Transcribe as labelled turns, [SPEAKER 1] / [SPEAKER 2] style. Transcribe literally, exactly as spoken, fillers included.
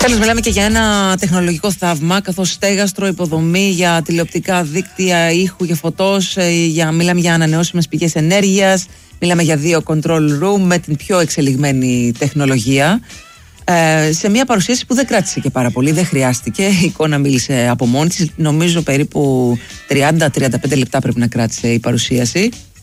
[SPEAKER 1] Τέλος, μιλάμε και για ένα τεχνολογικό θαύμα, καθώς στέγαστρο, υποδομή για τηλεοπτικά δίκτυα ήχου και φωτός, για, μιλάμε για ανανεώσιμες πηγές ενέργειας, μιλάμε για δύο control room με την πιο εξελιγμένη τεχνολογία. Ε, σε μια παρουσίαση που δεν κράτησε και πάρα πολύ, δεν χρειάστηκε. Η εικόνα μίλησε από μόνη της. Νομίζω περίπου τριάντα με τριάντα πέντε λεπτά πρέπει να κράτησε η παρουσίαση.